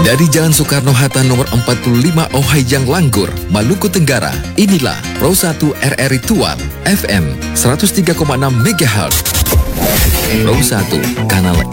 Dari Jalan Soekarno-Hatta nomor 45 Ohayang Langgur, Maluku Tenggara, inilah Pro 1 RRI Tual FM 103,6 MHz. Pro 1, kanal